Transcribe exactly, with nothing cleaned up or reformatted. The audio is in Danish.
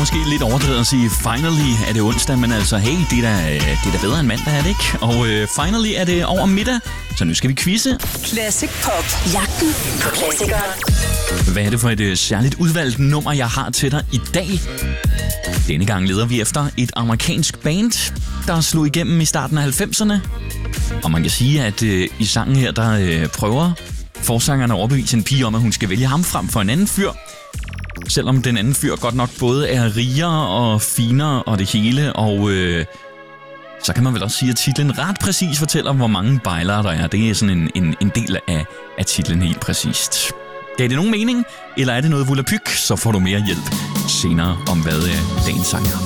måske lidt overdrevet at sige, finally er det onsdag, men altså, hey, det er da, det er da bedre end mandag, er det ikke? Og uh, finally er det over middag, så nu skal vi quizze. Classic Pop. Jagten på klassikere. Hvad er det for et uh, særligt udvalgt nummer, jeg har til dig i dag? Denne gang leder vi efter et amerikansk band, der slog igennem i starten af halvfemserne. Og man kan sige, at uh, i sangen her, der uh, prøver forsangeren at overbevise en pige om, at hun skal vælge ham frem for en anden fyr. Selvom den anden fyr godt nok både er rigere og finere og det hele, og øh, så kan man vel også sige, at titlen ret præcis fortæller, hvor mange bejlere der er. Det er sådan en, en, en del af, af titlen helt præcist. Gav det nogen mening, eller er det noget volapyk, så får du mere hjælp senere om, hvad øh, dagens sang er.